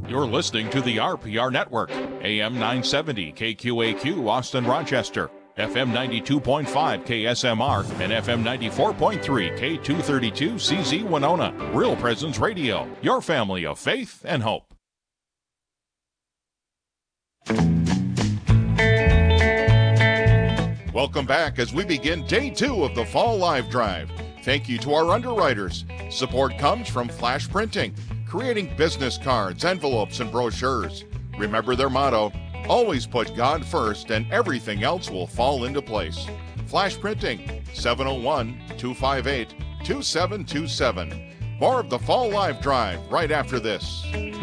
You're listening to the RPR Network, AM 970 KQAQ Austin Rochester, FM 92.5 KSMR, and FM 94.3 K232 CZ Winona. Real Presence Radio, your family of faith and hope. Welcome back as we begin day 2 of the Fall Live Drive. Thank you to our underwriters. Support comes from Flash Printing, creating business cards, envelopes, and brochures. Remember their motto, always put God first and everything else will fall into place. Flash Printing, 701-258-2727. More of the Fall Live Drive right after this.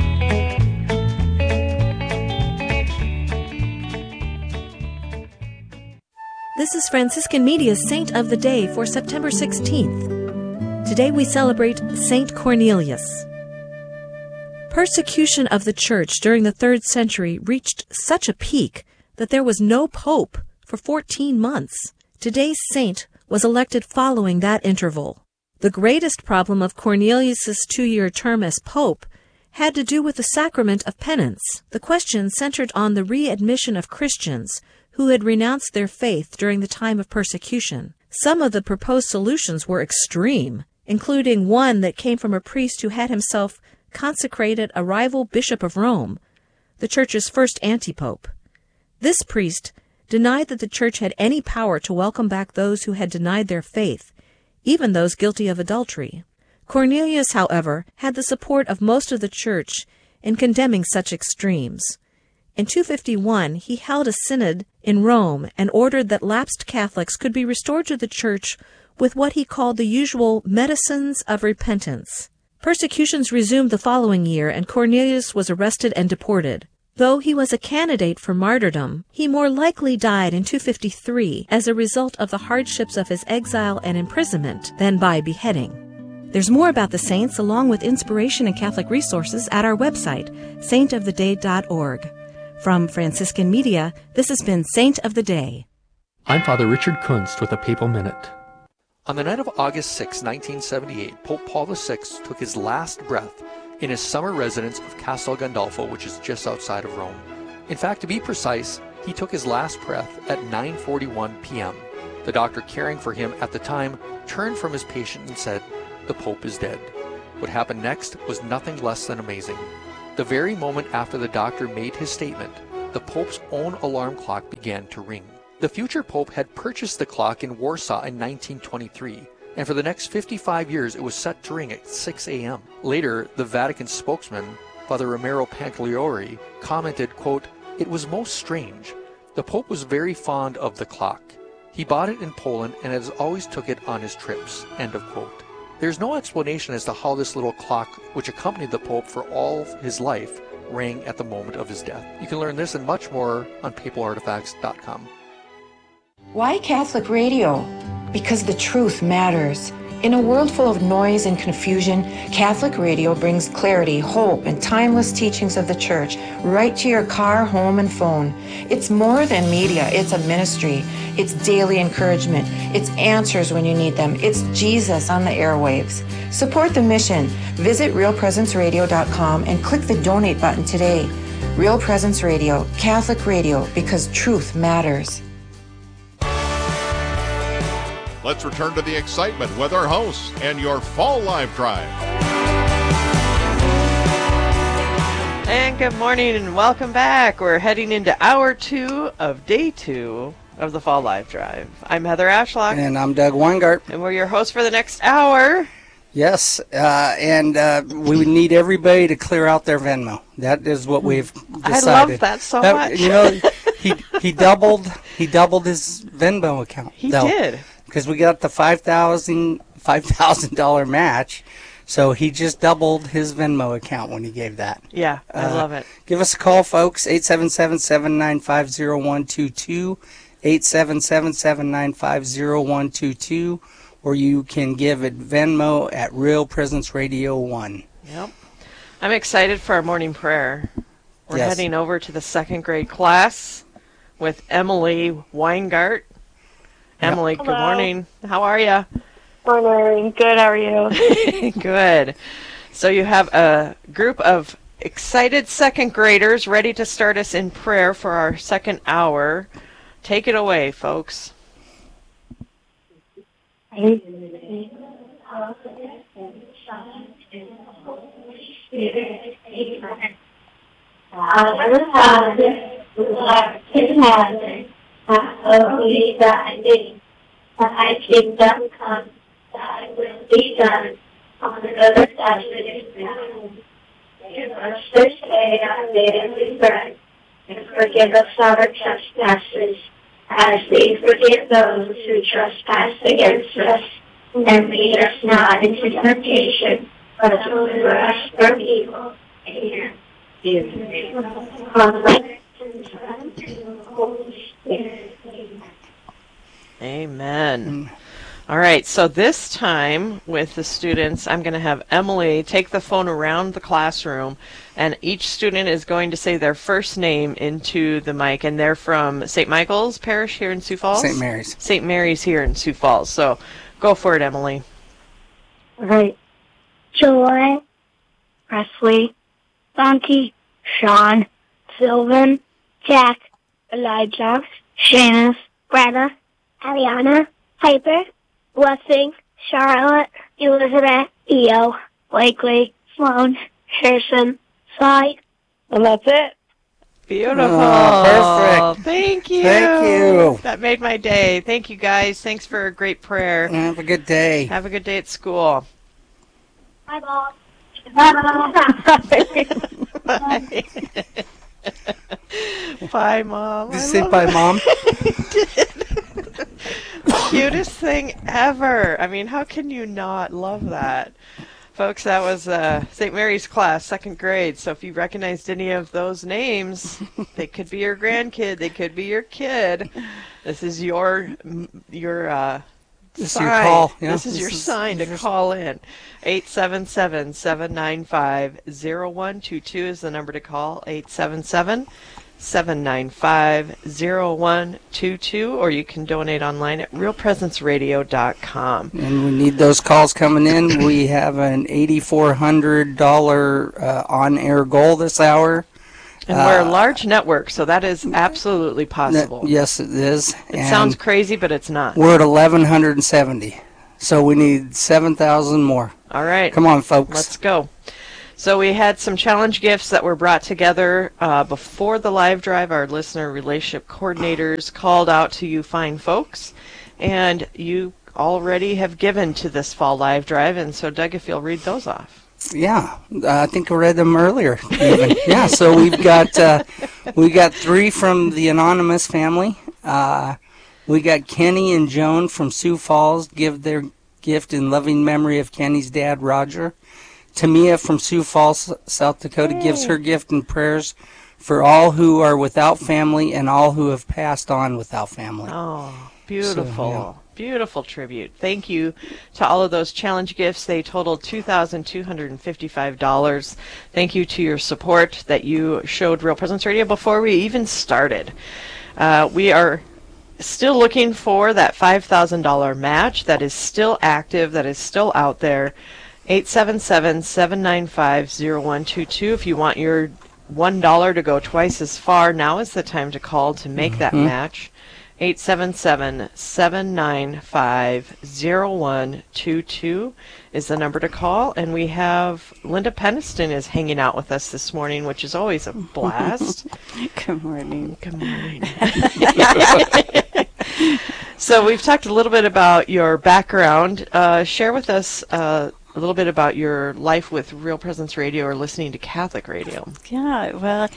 This is Franciscan Media's Saint of the Day for September 16th. Today we celebrate Saint Cornelius. Persecution of the Church during the 3rd century reached such a peak that there was no pope for 14 months. Today's saint was elected following that interval. The greatest problem of Cornelius's 2-year term as pope had to do with the sacrament of penance. The question centered on the readmission of Christians who had renounced their faith during the time of persecution. Some of the proposed solutions were extreme, including one that came from a priest who had himself consecrated a rival bishop of Rome, the Church's first antipope. This priest denied that the Church had any power to welcome back those who had denied their faith, even those guilty of adultery. Cornelius, however, had the support of most of the Church in condemning such extremes. In 251, he held a synod in Rome and ordered that lapsed Catholics could be restored to the Church with what he called the usual medicines of repentance. Persecutions resumed the following year, and Cornelius was arrested and deported. Though he was a candidate for martyrdom, he more likely died in 253 as a result of the hardships of his exile and imprisonment than by beheading. There's more about the saints along with inspiration and Catholic resources at our website, saintoftheday.org. From Franciscan Media, this has been Saint of the Day. I'm Father Richard Kunst with a Papal Minute. On the night of August 6, 1978, Pope Paul VI took his last breath in his summer residence of Castel Gandolfo, which is just outside of Rome. In fact, to be precise, he took his last breath at 9:41 p.m. The doctor caring for him at the time turned from his patient and said, "The Pope is dead." What happened next was nothing less than amazing. The very moment after the doctor made his statement, the Pope's own alarm clock began to ring. The future Pope had purchased the clock in Warsaw in 1923, and for the next 55 years it was set to ring at 6 a.m. Later, the Vatican spokesman, Father Romero Pancagliori, commented, quote, "It was most strange. The Pope was very fond of the clock. He bought it in Poland and has always took it on his trips," end of quote. There's no explanation as to how this little clock, which accompanied the Pope for all of his life, rang at the moment of his death. You can learn this and much more on papalartifacts.com. Why Catholic radio? Because the truth matters. In a world full of noise and confusion, Catholic radio brings clarity, hope, and timeless teachings of the Church right to your car, home, and phone. It's more than media. It's a ministry. It's daily encouragement. It's answers when you need them. It's Jesus on the airwaves. Support the mission. Visit realpresenceradio.com and click the donate button today. Real Presence Radio, Catholic radio, because truth matters. Let's return to the excitement with our hosts and your Fall Live Drive. And good morning and welcome back. We're heading into hour 2 of day 2 of the Fall Live Drive. I'm Heather Ashlock. And I'm Doug Weingart. And we're your hosts for the next hour. Yes, and we would need everybody to clear out their Venmo. That is what we've decided. I love that so much. You know, he doubled his Venmo account. He did. Because we got the $5,000 match, so he just doubled his Venmo account when he gave that. Yeah, I love it. Give us a call, folks, 877-795-0122, 877-795-0122, or you can give at Venmo at Real Presence Radio 1. Yep. I'm excited for our morning prayer. We're Yes. heading over to the 2nd grade class with Emily Weingart. Emily, Hello. Good morning. How are you? Morning. Good. How are you? Good. So you have a group of excited second graders ready to start us in prayer for our second hour. Take it away, folks. Our Father, who art in heaven, hallowed be thy name. Thy kingdom come, thy will be done, on earth as it is in heaven. Give us this day our daily bread, and forgive us our trespasses, as we forgive those who trespass against us. And lead us not into temptation, but deliver us from evil. Amen. Amen. All right, so this time with the students, I'm going to have Emily take the phone around the classroom, and each student is going to say their first name into the mic, and they're from St. Michael's Parish here in Sioux Falls? St. Mary's. St. Mary's here in Sioux Falls. So go for it, Emily. All right. Joy, Presley, Donkey, Sean, Sylvan, Jack, Elijah, Shanice, Greta, Ariana, Piper, Blessing, Charlotte, Elizabeth, Theo, Blakely, Sloan, Harrison, Cy, and that's it. Beautiful. Oh, perfect. Thank you. Thank you. That made my day. Thank you, guys. Thanks for a great prayer. Have a good day. Have a good day at school. Bye, Mom. Bye, Mom. Bye. Bye, Mom. Did you say bye, Mom? Cutest thing ever. I mean, how can you not love that? Folks, that was St. Mary's class, second grade. So if you recognized any of those names, they could be your grandkid. They could be your kid. This is your This sign. is your call. Yeah. This is your sign to call in. 877-795-0122 is the number to call. 877-795-0122, or you can donate online at realpresenceradio.com. And we need those calls coming in. We have an $8,400 on-air goal this hour. And we're a large network, so that is absolutely possible. Yes, it is. It sounds crazy, but it's not. We're at 1,170. So we need 7,000 more. All right. Come on, folks. Let's go. So we had some challenge gifts that were brought together before the live drive. Our listener relationship coordinators called out to you fine folks, and you already have given to this fall live drive. And so, Doug, if you'll read those off. Yeah, I think I read them earlier. Even. Yeah, so we got 3 from the anonymous family. We got Kenny and Joan from Sioux Falls give their gift in loving memory of Kenny's dad, Roger. Tamia from Sioux Falls, South Dakota, gives her gift in prayers for all who are without family and all who have passed on without family. Oh, beautiful. So, yeah. Beautiful tribute. Thank you to all of those challenge gifts. They totaled $2,255. Thank you to your support that you showed Real Presence Radio before we even started. We are still looking for that $5,000 match that is still active, that is still out there. 877-795-0122. If you want your $1 to go twice as far, now is the time to call to make that match. 877-795-0122 is the number to call. And we have Linda Peniston is hanging out with us this morning, which is always a blast. Good morning. Good morning. So we've talked a little bit about your background. Share with us a little bit about your life with Real Presence Radio or listening to Catholic radio. Yeah, well,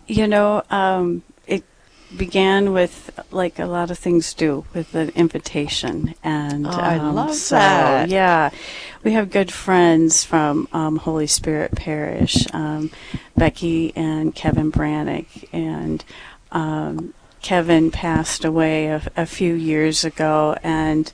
it began with, like a lot of things do, with an invitation. And I love that. Yeah, we have good friends from Holy Spirit Parish, Becky and Kevin Brannick, and Kevin passed away a few years ago, and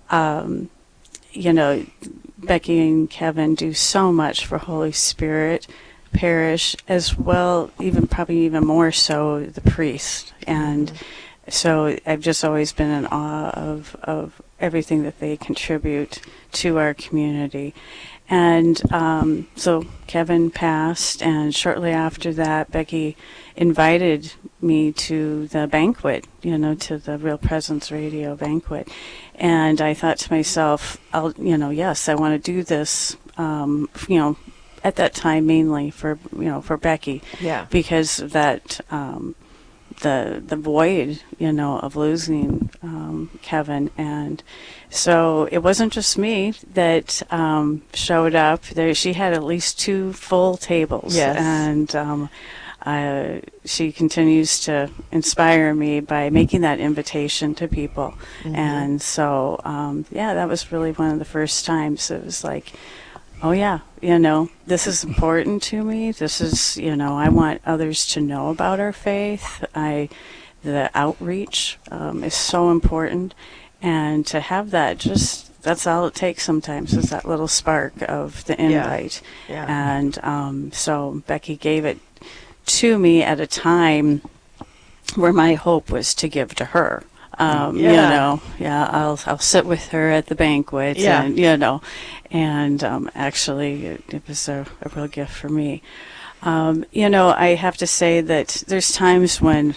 Becky and Kevin do so much for Holy Spirit Parish, as well, probably even more so the priest. And so I've just always been in awe of everything that they contribute to our community. And so Kevin passed, and shortly after that, Becky invited me to the banquet, to the Real Presence Radio banquet. And I thought to myself, yes, I want to do this, at that time mainly for Becky. Yeah. Because of that, the void, of losing Kevin. And so it wasn't just me that showed up. She had at least 2 full tables. Yes. And she continues to inspire me by making that invitation to people. Mm-hmm. And so, that was really one of the first times it was like, oh yeah, this is important to me. This is, I want others to know about our faith. The outreach is so important. And to have that, that's all it takes sometimes, is that little spark of the invite. Yeah. And so Becky gave it to me at a time where my hope was to give to her. I'll sit with her at the banquet, and actually it was a real gift for me. I have to say that there's times when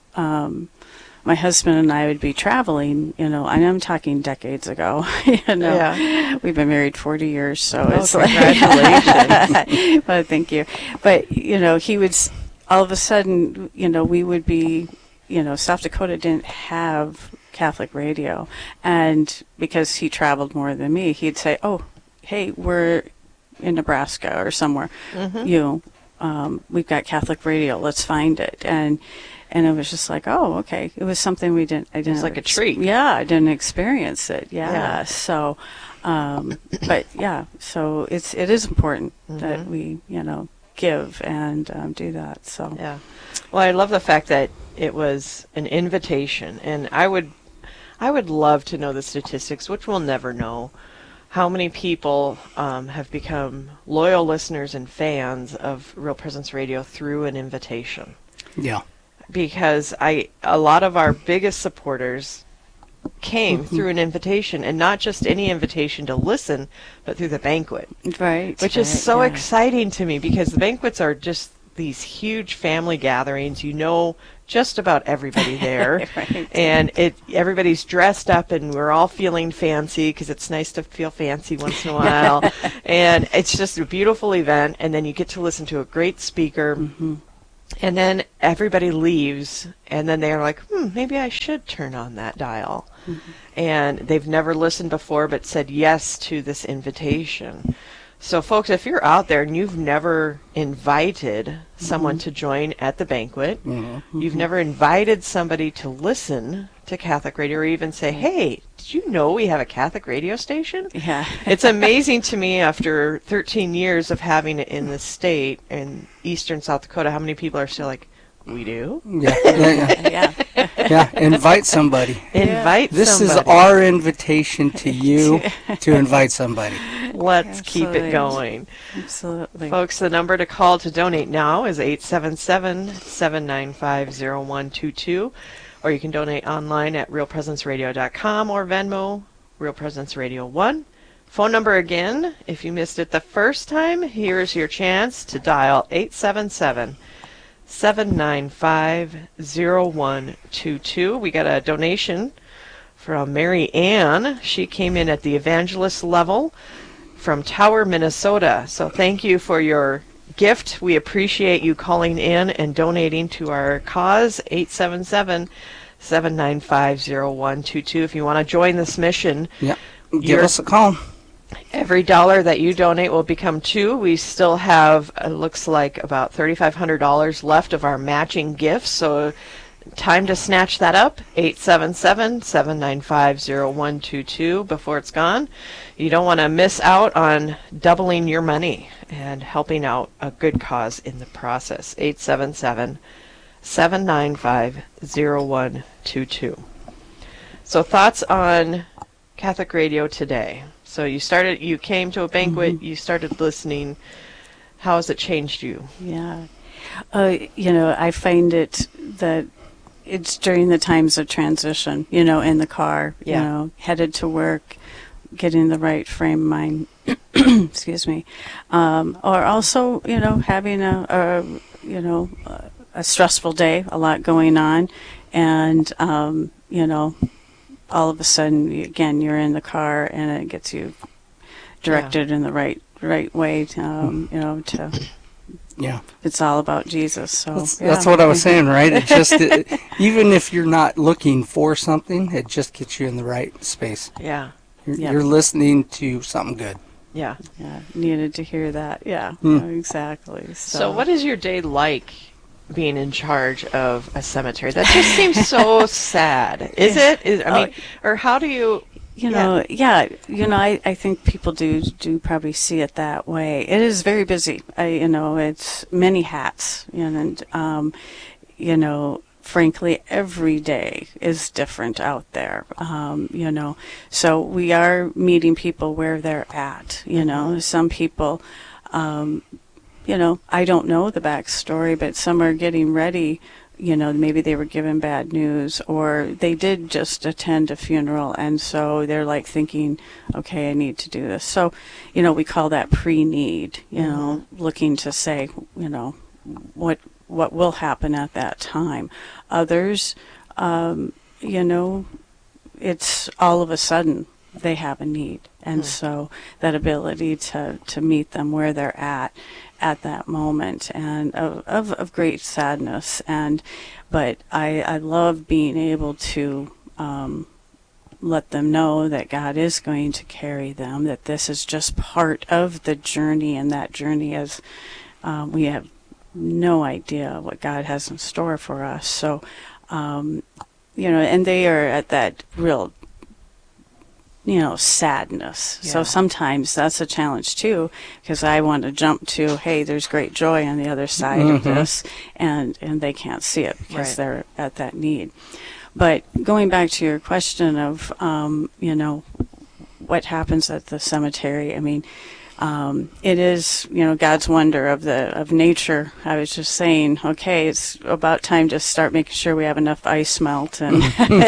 my husband and I would be traveling, and I'm talking decades ago, We've been married 40 years, so it's congratulations. Well, thank you. But, he would, all of a sudden, we would be, South Dakota didn't have Catholic radio, and because he traveled more than me, he'd say, oh, hey, we're in Nebraska or somewhere, we've got Catholic radio, let's find it. And it was just like, oh, okay. It was something I didn't. It's like a treat. Yeah, I didn't experience it. Yeah. So, but yeah. So it is important that we, give and do that. So. Yeah. Well, I love the fact that it was an invitation, and I would love to know the statistics, which we'll never know. How many people have become loyal listeners and fans of Real Presence Radio through an invitation? Yeah. Because a lot of our biggest supporters came through an invitation, and not just any invitation to listen, but through the banquet. Right. Which is so exciting to me, because the banquets are just these huge family gatherings. Just about everybody there. Right. And everybody's dressed up, and we're all feeling fancy, because it's nice to feel fancy once in a while. And it's just a beautiful event, and then you get to listen to a great speaker. Mm-hmm. And then everybody leaves, and then they're like, maybe I should turn on that dial. Mm-hmm. And they've never listened before, but said yes to this invitation. So, folks, if you're out there and you've never invited someone to join at the banquet, you've never invited somebody to listen to Catholic radio, or even say, hey, did you know we have a Catholic radio station? Yeah. It's amazing to me, after 13 years of having it in the state, in eastern South Dakota, how many people are still like, we do? Yeah. Invite somebody. Invite this somebody. This is our invitation to you to invite somebody. Let's keep it going. Absolutely. Folks, the number to call to donate now is 877-795-0122, or you can donate online at realpresenceradio.com or Venmo, Real Presence Radio 1. Phone number again, if you missed it the first time, here's your chance to dial 877-795-0122. We got a donation from Mary Ann. She came in at the evangelist level from Tower, Minnesota. So thank you for your gift. We appreciate you calling in and donating to our cause. 877-795-0122. If you want to join this mission, give us a call. Every dollar that you donate will become $2. We still have, it looks like, about $3,500 left of our matching gifts. So time to snatch that up. 877-795-0122 before it's gone. You don't want to miss out on doubling your money and helping out a good cause in the process. 877-795-0122. So thoughts on Catholic radio today. So you came to a banquet, you started listening. How has it changed you? Yeah. I find it that it's during the times of transition, in the car, headed to work, getting the right frame of mind, excuse me, or also, having a stressful day, a lot going on, and, all of a sudden, again, you're in the car and it gets you directed in the right way, it's all about Jesus. So that's what I was saying, right? It just, even if you're not looking for something, it just gets you in the right space. Yeah. You're listening to something good. Yeah. Yeah, needed to hear that. Yeah, exactly. So what is your day like being in charge of a cemetery? That just seems so sad. Is it? Or how do you... I think people do probably see it that way. It is very busy. It's many hats, and frankly, every day is different out there. So we are meeting people where they're at. Some people, I don't know the backstory, but some are getting ready. Maybe they were given bad news, or they did just attend a funeral, and so they're like thinking, okay, I need to do this. So, we call that pre-need, looking to say, what will happen at that time. Others, it's all of a sudden they have a need, and so that ability to meet them where they're at that moment, and of great sadness, but I love being able to let them know that God is going to carry them, that this is just part of the journey, and that journey is we have no idea what God has in store for us. So and they are at that real sadness. Yeah. So sometimes that's a challenge too, because I want to jump to, hey, there's great joy on the other side of this, and they can't see it because they're at that need. But going back to your question of, what happens at the cemetery, it is, God's wonder of nature. I was just saying, okay, it's about time to start making sure we have enough ice melt, and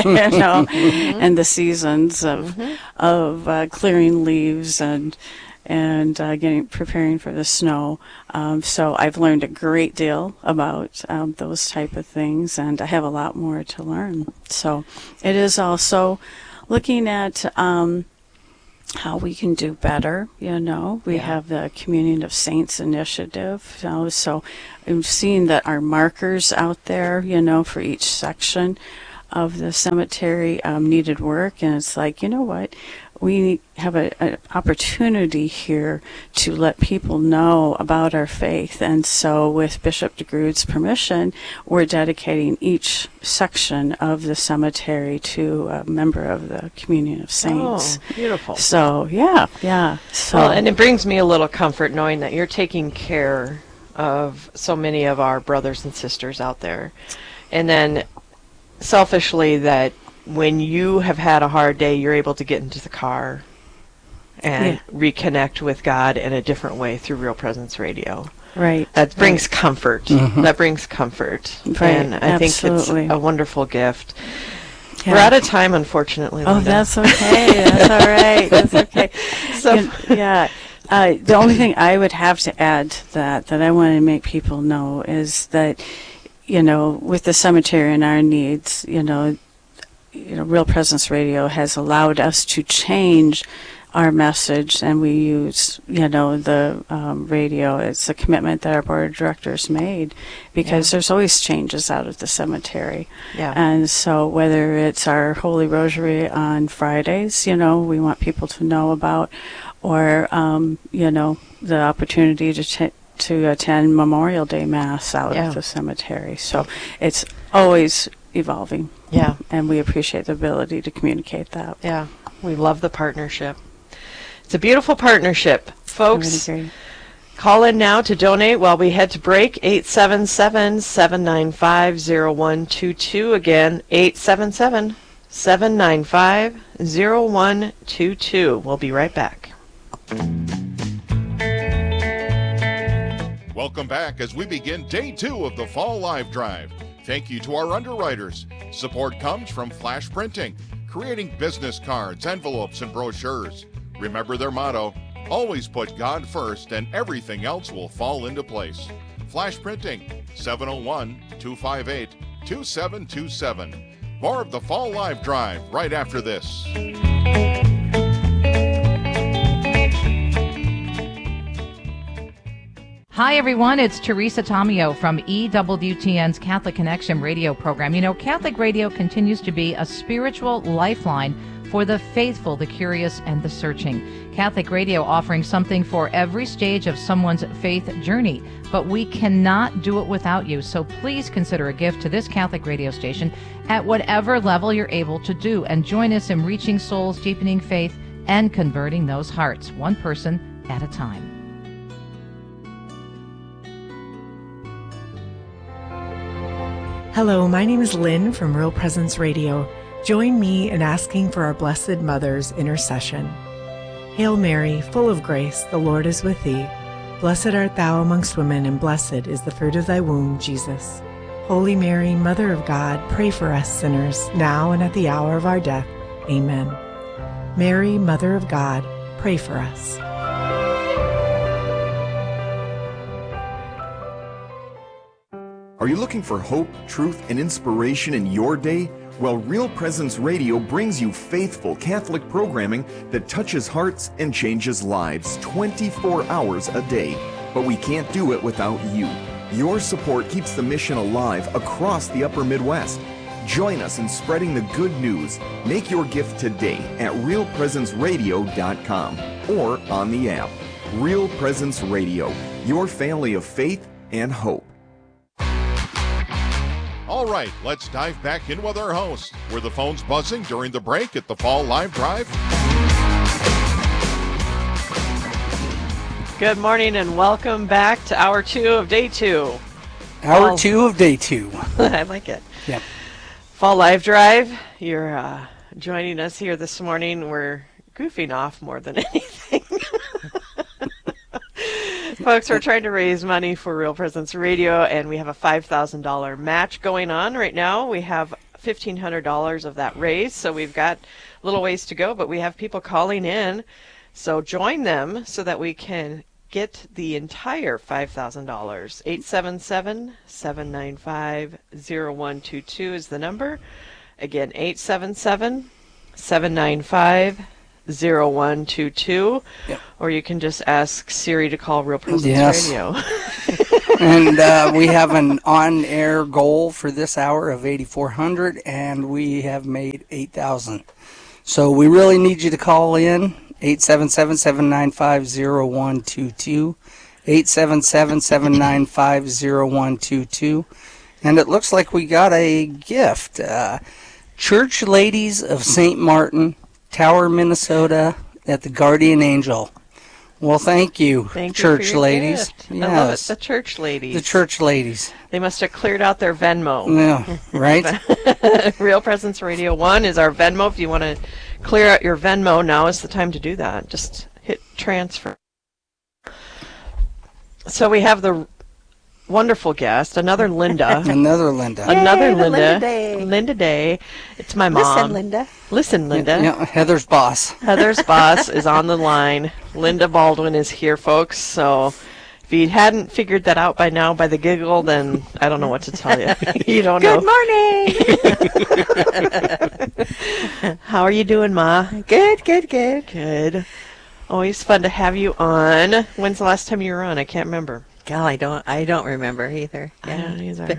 and the seasons of clearing leaves and preparing for the snow. So I've learned a great deal about those type of things, and I have a lot more to learn. So it is also looking at how we can do better. We have the Communion of Saints initiative. So I'm seeing that our markers out there, for each section of the cemetery needed work, and it's like, what? We have an opportunity here to let people know about our faith. And so with Bishop DeGrood's permission, we're dedicating each section of the cemetery to a member of the Communion of Saints. Oh, beautiful. So, yeah. So, well, and it brings me a little comfort knowing that you're taking care of so many of our brothers and sisters out there. And then selfishly, that when you have had a hard day, you're able to get into the car and reconnect with God in a different way through Real Presence Radio. Right. That brings comfort. That brings comfort. Right. And I think it's a wonderful gift. Yeah. We're out of time, unfortunately, Linda. Oh, that's okay. That's all right. That's okay. So, the only thing I would have to add to that I want to make people know is that, with the cemetery and our needs, Real Presence Radio has allowed us to change our message, and we use, the radio. It's a commitment that our board of directors made, because there's always changes out at the cemetery. Yeah. And so whether it's our Holy Rosary on Fridays, we want people to know about, or, the opportunity to attend Memorial Day Mass out at the cemetery. So it's always evolving. Yeah. And we appreciate the ability to communicate that. Yeah. We love the partnership. It's a beautiful partnership. Folks, call in now to donate while we head to break. 877-795-0122. Again, 877-795-0122. We'll be right back. Welcome back as we begin day 2 of the Fall Live Drive. Thank you to our underwriters. Support comes from Flash Printing, creating business cards, envelopes, and brochures. Remember their motto, always put God first and everything else will fall into place. Flash Printing, 701-258-2727. More of the Fall Live Drive right after this. Hi, everyone. It's Teresa Tomeo from EWTN's Catholic Connection radio program. You know, Catholic radio continues to be a spiritual lifeline for the faithful, the curious, and the searching. Catholic radio offering something for every stage of someone's faith journey. But we cannot do it without you. So please consider a gift to this Catholic radio station at whatever level you're able to do. And join us in reaching souls, deepening faith, and converting those hearts, one person at a time. Hello, my name is Lynn from Real Presence Radio. Join me in asking for our Blessed Mother's intercession. Hail Mary, full of grace, the Lord is with thee. Blessed art thou amongst women, and blessed is the fruit of thy womb, Jesus. Holy Mary, Mother of God, pray for us sinners, now and at the hour of our death. Amen. Mary, Mother of God, pray for us. Are you looking for hope, truth, and inspiration in your day? Well, Real Presence Radio brings you faithful Catholic programming that touches hearts and changes lives 24 hours a day. But we can't do it without you. Your support keeps the mission alive across the Upper Midwest. Join us in spreading the good news. Make your gift today at realpresenceradio.com or on the app. Real Presence Radio, your family of faith and hope. All right, let's dive back in with our host. Were the phones buzzing during the break at the Fall Live Drive? Good morning and welcome back to Hour 2 of Day 2. Hour 2 of Day 2. I like it. Yep. Fall Live Drive, you're joining us here this morning. We're goofing off more than anything. Folks, we're trying to raise money for Real Presence Radio, and we have a $5,000 match going on right now. We have $1,500 of that raised, so we've got a little ways to go, but we have people calling in. So join them so that we can get the entire $5,000. 877-795-0122 is the number. Again, 877-795-0122. 0122, yep. Or you can just ask Siri to call Real Presence Radio. And we have an on-air goal for this hour of 8,400, and we have made 8,000. So we really need you to call in, 877-795-0122, 877-795-0122, and it looks like we got a gift. Church Ladies of St. Martin, Tower, Minnesota, at the Guardian Angel. Well, thank you, Church Ladies. Gift. Yes. I love it. The Church Ladies. The Church Ladies. They must have cleared out their Venmo. Yeah, right? Real Presence Radio 1 is our Venmo. If you want to clear out your Venmo, now is the time to do that. Just hit transfer. So we have the wonderful guest, another Linda. Another Linda. Another Linda. Linda Day. Linda Day. It's my mom. Listen, Linda. Listen, Linda. Yeah, Heather's boss. Heather's boss is on the line. Linda Baldwin is here, folks. So if you hadn't figured that out by now by the giggle, then I don't know what to tell you. You don't know. Good morning. How are you doing, Ma? Good. Good. Always fun to have you on. When's the last time you were on? I can't remember. God, I don't remember either. Yeah. I don't either.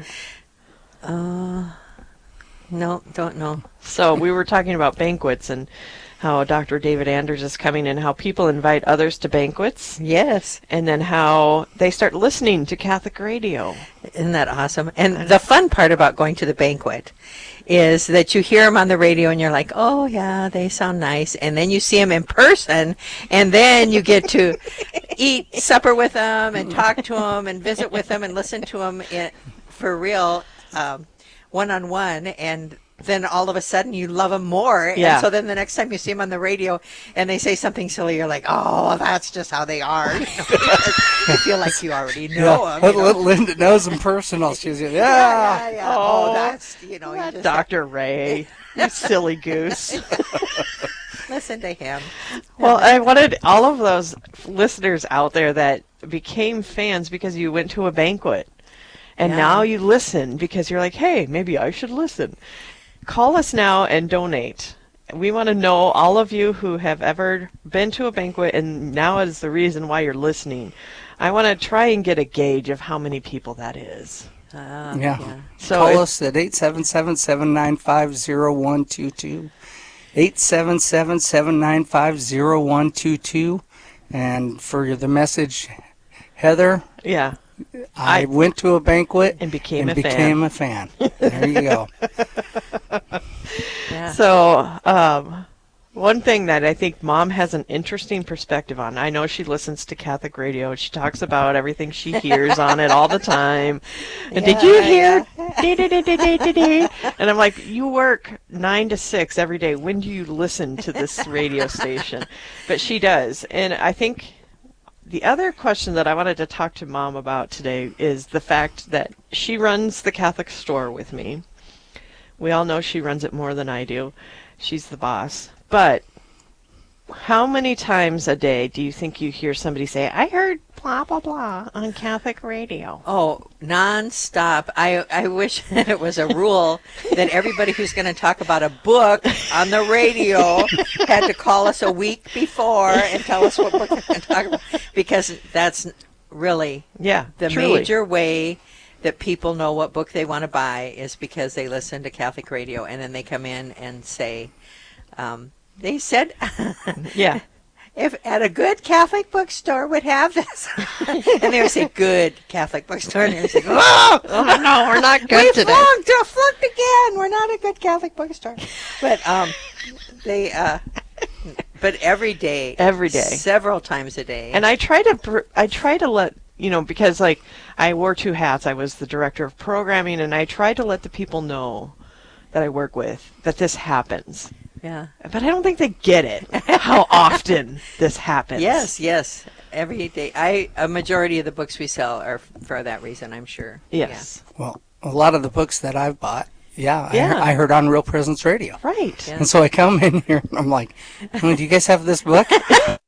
No, don't know. So we were talking about banquets and how Dr. David Anders is coming and how people invite others to banquets. Yes. And then how they start listening to Catholic radio. Isn't that awesome? And the fun part about going to the banquet is that you hear them on the radio and you're like, oh, yeah, they sound nice. And then you see them in person, and then you get to eat supper with them and talk to them and visit with them and listen to them for real one-on-one. And then all of a sudden you love them more. Yeah. And so then the next time you see them on the radio and they say something silly, you're like, oh, that's just how they are. You feel like you already know them. Linda knows them personal. She's yeah. Oh, that's, Dr. Ray, you silly goose. Listen to him. Well, I wanted all of those listeners out there that became fans because you went to a banquet. And now you listen because you're like, hey, maybe I should listen. Call us now and donate. We want to know all of you who have ever been to a banquet and now is the reason why you're listening. I want to try and get a gauge of how many people that is. So call us at 877-795-0122. 877-795-0122. And for the message, Heather. Yeah. I went to a banquet and became a fan. There you go. So, one thing that I think Mom has an interesting perspective on, I know she listens to Catholic radio. She talks about everything she hears on it all the time. And did you hear? And I'm like, you work 9 to 6 every day. When do you listen to this radio station? But she does. And I think the other question that I wanted to talk to Mom about today is the fact that she runs the Catholic store with me. We all know she runs it more than I do. She's the boss. But how many times a day do you think you hear somebody say, I heard blah, blah, blah on Catholic radio? Oh, nonstop. I wish it was a rule that everybody who's going to talk about a book on the radio had to call us a week before and tell us what book they're going to talk about. Because that's really the major way that people know what book they want to buy is because they listen to Catholic radio. And then they come in and say, they said, if at a good Catholic bookstore would have this. And they would say, good Catholic bookstore. And they would say, oh no, we're not good today. We flunked again. We're not a good Catholic bookstore. But but every day, several times a day. And I try to let, because like I wore 2 hats. I was the director of programming, and I try to let the people know that I work with that this happens. Yeah. But I don't think they get it, how often this happens. Yes. Every day. A majority of the books we sell are for that reason, I'm sure. Yes. Yeah. Well, a lot of the books that I've bought, I heard on Real Presence Radio. Right. And so I come in here and I'm like, do you guys have this book?